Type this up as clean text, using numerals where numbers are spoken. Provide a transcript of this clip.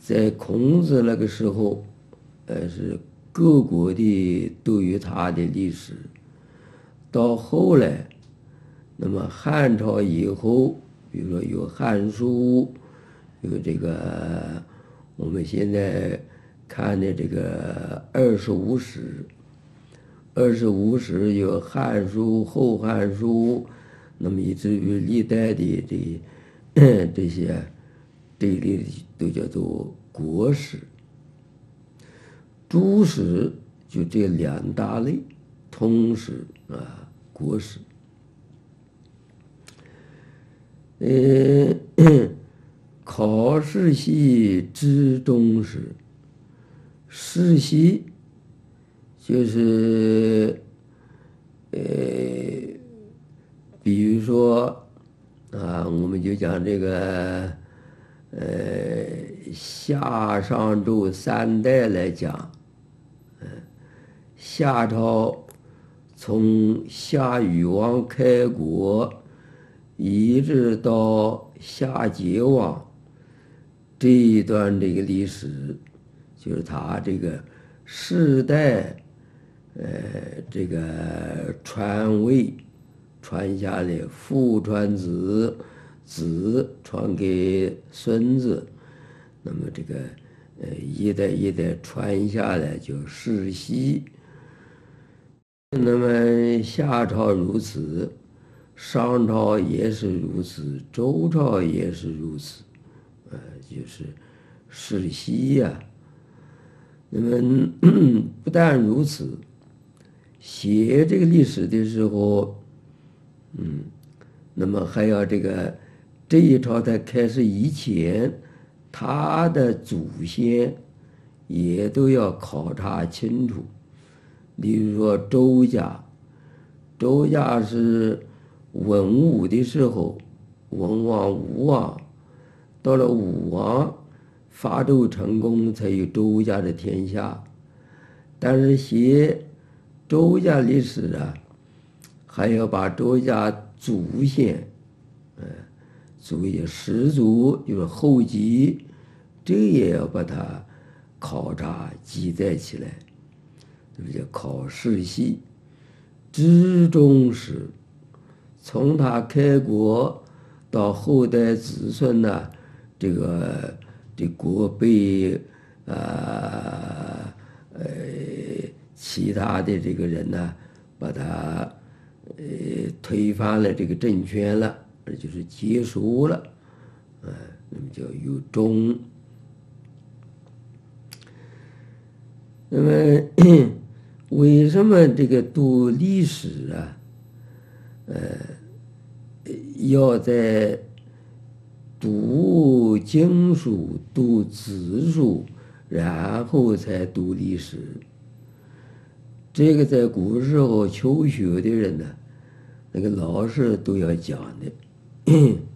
在孔子那个时候，是各国的都有他的历史。到后来，那么汉朝以后，比如说有《汉书》，有这个我们现在看的这个《25史》，《25史》有《汉书》《后汉书》，那么以至于历代的这些这一类的都叫做国史。诸史就这两大类，通史啊，国史。考试系知中史，世系就是比如说啊，我们就讲这个夏商周三代来讲，夏朝从夏禹王开国一直到夏桀王这一段这个历史，就是他这个世代这个传位传下来，父传子，子传给孙子，那么这个一代一代传下来叫世系。那么夏朝如此，商朝也是如此，周朝也是如此，就是世系呀。那么不但如此，写这个历史的时候，那么还要这一朝代开始以前，他的祖先也都要考察清楚。例如说周家，周家是文武的时候，文王、武王，到了武王伐纣成功，才有周家的天下。但是写周家历史啊，还要把周家祖先，祖先始祖就是后继，这也要把它考察记载起来。这叫考世系，知中史，从他开国到后代子孙呢，这国被其他的这个人呢，把他推翻了这个政权了，这就是结束了，那么叫有终。那么为什么这个读历史啊，要在读经书、读字书，然后才读历史？这个在古时候求学的人呢，那个老师都要讲的。